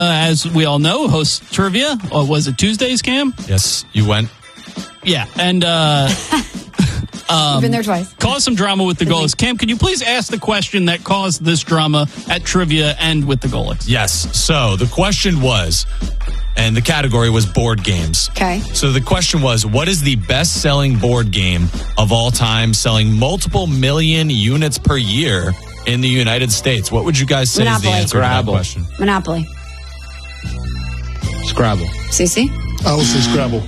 as we all know, hosts trivia. Or was it Tuesdays, Cam? Yes, you went. Yeah, and You've been there twice. caused some drama with the goalies. Cam, can you please ask the question that caused this drama at trivia and with the goalies? Yes. So the question was, and the category was board games. Okay. So the question was, what is the best-selling board game of all time, selling multiple million units per year in the United States? What would you guys say is the Monopoly. answer to that Scrabble. question? Monopoly. Scrabble. Cece? I would say Scrabble.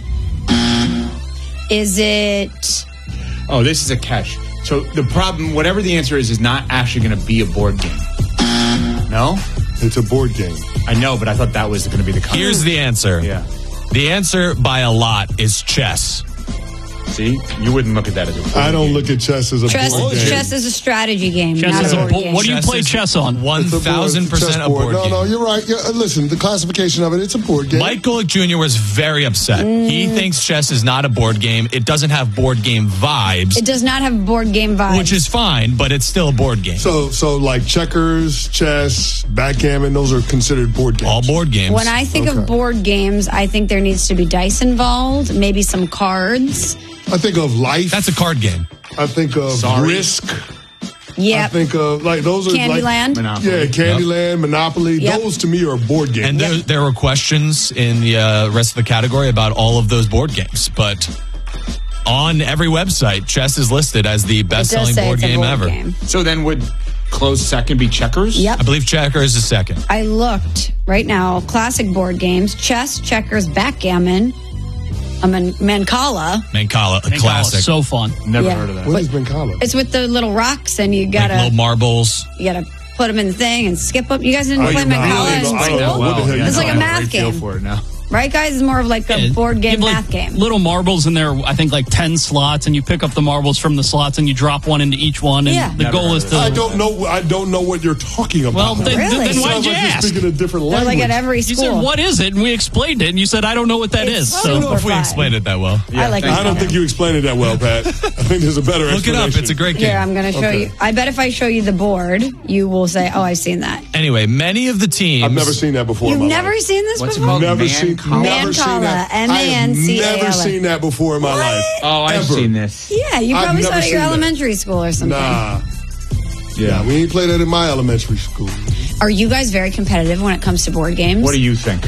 Is it... Oh, this is a catch. So the problem, whatever the answer is not actually going to be a board game. No? It's a board game. I know, but I thought that was going to be the cover. Here's the answer. Yeah. The answer by a lot is chess. See? You wouldn't look at that as a board I don't game. look at chess as a Chess, board game. chess is a strategy game, Chess not is a a board bo- game. what do you Chess play is chess on? 1,000% a board game. No, you're right. Listen, the classification of it, it's a board game. Mike Golick Jr. was very upset. He thinks chess is not a board game. It doesn't have board game vibes, It does not have board game vibes. which is fine, but it's still a board game. So like checkers, chess, backgammon, those are considered board games. All board games. When I think of board games, I think there needs to be dice involved, maybe some cards. I think of life. That's a card game. I think of Sorry. Risk. I Yep. think of like those are Candyland. Monopoly. Yeah, Candyland, Monopoly. Yep. Those to me are board games. And there were questions in the rest of the category about all of those board games. But on every website, chess is listed as the It does best-selling say board it's a game board ever. game. So then would close second be checkers? Yep. I believe checkers is second. I looked right now, classic board games, chess, checkers, backgammon, Mancala. Mancala, a classic. So fun. Never Yeah. heard of that. What is Mancala? It's with the little rocks, and you Like gotta little marbles. put them in the thing and skip them. You guys didn't play I know. Mancala in I school? know. What the hell you It's like a talking math Great feel game. for it now. Right, guys? It's more of like a board game, You have, math game. Little marbles in there, I think like 10 slots, and you pick up the marbles from the slots and you drop one into each one. And Yeah. the Never goal heard is of to. I don't know what you're talking about. Well, then, Really? then why'd Sounds you like ask? you're speaking a different They're language. like at every You said, school. what is it? And we explained it, and you said, I don't know what that is. It's I don't know So, if we Fine. explained it that well. I like thanks. I don't think you explained it that well, Pat. I think there's a better Look it explanation. up. It's a great game. Here, I'm going to show Okay. you. I bet if I show you the board, you will say, oh, I've seen that. Anyway, many of the teams. I've never seen that before. You've in my never life. seen this What's it before? called? Never seen Mancala, that. I have M-A-N-C-A-L-A. never seen that before in my life. Oh, I've Ever. seen this. Yeah, you I've probably saw never it at your seen that. elementary school or something. Nah. Yeah. We ain't played that in my elementary school. Are you guys very competitive when it comes to board games? What do you think?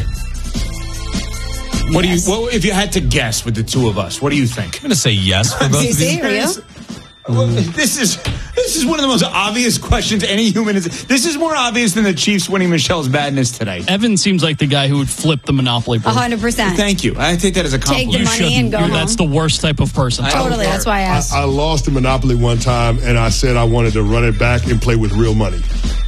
What do you? Yes. What if you had to guess with the two of us? What do you think? I'm going to say yes for both of CC, you. are you? Well, this is one of the most obvious questions any human is. This is more obvious than the Chiefs winning Michelle's madness today. Evan seems like the guy who would flip the Monopoly board. 100%. Thank you. I take that as a Take the compliment. money and go home. That's the worst type of person. Totally, that's why I asked. I lost in Monopoly one time, and I said I wanted to run it back and play with real money.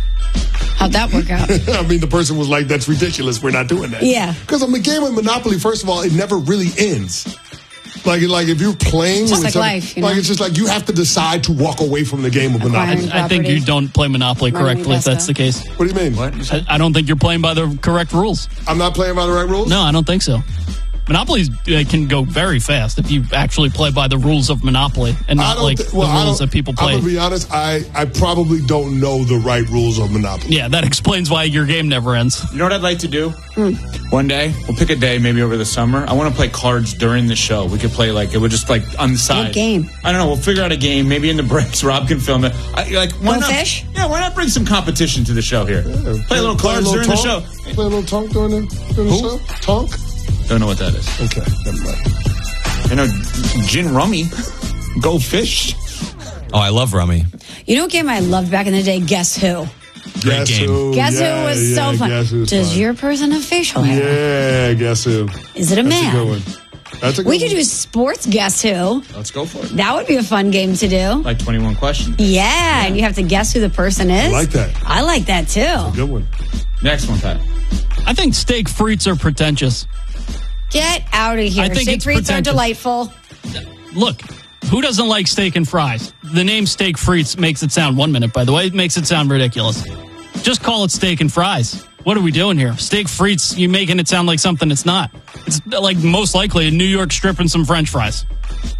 How'd that work out? I mean, the person was like, that's ridiculous. We're not doing that. Yeah. Because a game of Monopoly, first of all, it never really ends. Like if you're playing, Just with like some- life, you know? it's just like you have to decide to walk away from the game of Monopoly. I think you don't play Monopoly Money correctly if that's Vesta. the case. What do you mean? What? I don't think you're playing by the correct rules. I'm not playing by the right rules? No, I don't think so. Monopoly can go very fast if you actually play by the rules of Monopoly and not like the rules that people play. I'm going to be honest, I probably don't know the right rules of Monopoly. Yeah, that explains why your game never ends. You know what I'd like to do? One day, we'll pick a day, maybe over the summer. I want to play cards during the show. We could play it would just on the side. What game? I don't know. We'll figure out a game. Maybe in the breaks, Rob can film it. Why Go not? fish? Yeah, why not bring some competition to the show here? Play a little cards during the show. Play a little tonk during the show? Tonk? Don't know what that is. Okay, never mind. I know gin rummy. Go fish. Oh, I love Rummy. You know what game I loved back in the day? Guess Who? Great game. Guess Who was so fun. Guess Who's Does fun. your person have facial hair? Yeah, Guess Who. Is it a That's man? a good one. That's a good We could one. do sports Guess Who. Let's go for it. That would be a fun game to do. Like 21 questions. Yeah, and you have to guess who the person is. I like that. I like that too. Good one. Next one, Pat. I think steak frites are pretentious. Get out of here. I think Steak it's frites are pretentious. delightful. Look, who doesn't like steak and fries? The name steak frites makes it sound 1 minute, by the way. It makes it sound ridiculous. Just call it steak and fries. What are we doing here? Steak frites, you making it sound like something it's not. It's like most likely a New York strip and some French fries.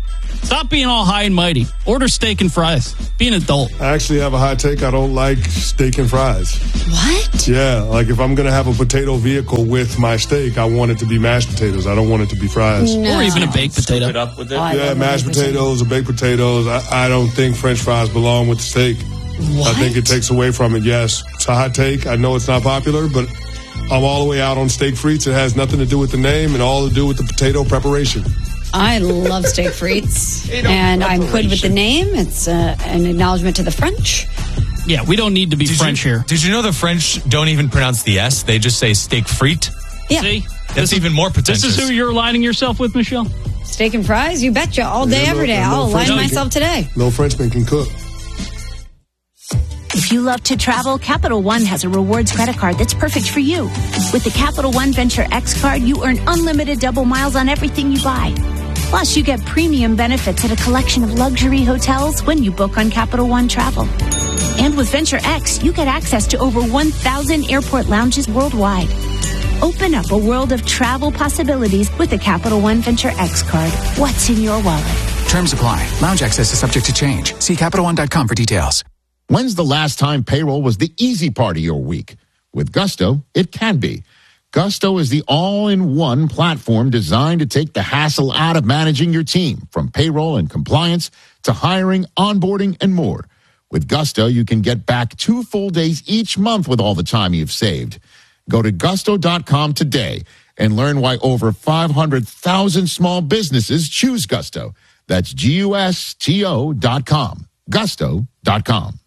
Stop being all high and mighty. Order steak and fries. Be an adult. I actually have a hot take. I don't like steak and fries. What? Yeah, like if I'm going to have a potato vehicle with my steak, I want it to be mashed potatoes. I don't want it to be fries. No. Or even a baked Scoop potato. it up with it. Yeah, mashed potatoes or baked potatoes. I don't think French fries belong with the steak. What? I think it takes away from it, yes. It's a hot take. I know it's not popular, but I'm all the way out on steak frites. It has nothing to do with the name and all to do with the potato preparation. I love steak frites, and I'm good with the name. It's an acknowledgement to the French. Yeah, we don't need to be French here. Did you know the French don't even pronounce the S? They just say steak frite. Yeah. See? That's even more pretentious. This is who you're aligning yourself with, Michelle? Steak and fries? You betcha. All day, Yeah, every day. no I'll align French myself today. No Frenchman can cook. If you love to travel, Capital One has a rewards credit card that's perfect for you. With the Capital One Venture X card, you earn unlimited double miles on everything you buy. Plus, you get premium benefits at a collection of luxury hotels when you book on Capital One Travel. And with Venture X, you get access to over 1,000 airport lounges worldwide. Open up a world of travel possibilities with the Capital One Venture X card. What's in your wallet? Terms apply. Lounge access is subject to change. See CapitalOne.com for details. When's the last time payroll was the easy part of your week? With Gusto, it can be. Gusto is the all-in-one platform designed to take the hassle out of managing your team, from payroll and compliance to hiring, onboarding, and more. With Gusto, you can get back 2 full days each month with all the time you've saved. Go to gusto.com today and learn why over 500,000 small businesses choose Gusto. That's GUSTO.com. Gusto.com.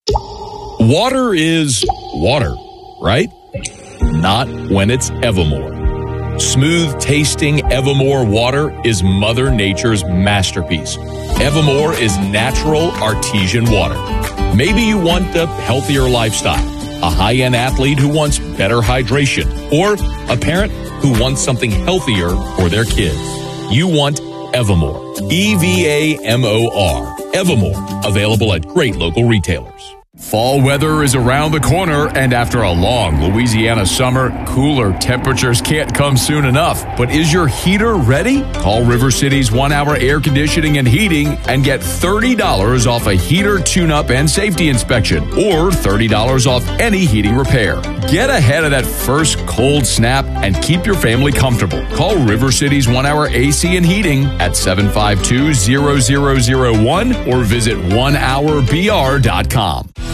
Water is water, right? Not when it's Evermore. Smooth-tasting Evermore water is Mother Nature's masterpiece. Evermore is natural artesian water. Maybe you want a healthier lifestyle, a high-end athlete who wants better hydration, or a parent who wants something healthier for their kids. You want Evermore. EVAMOR. Evermore. Available at great local retailers. Fall weather is around the corner, and after a long Louisiana summer, cooler temperatures can't come soon enough. But is your heater ready? Call River City's 1-hour air conditioning and heating and get $30 off a heater tune-up and safety inspection, or $30 off any heating repair. Get ahead of that first cold snap and keep your family comfortable. Call River City's 1-hour AC and heating at 752-0001 or visit onehourbr.com.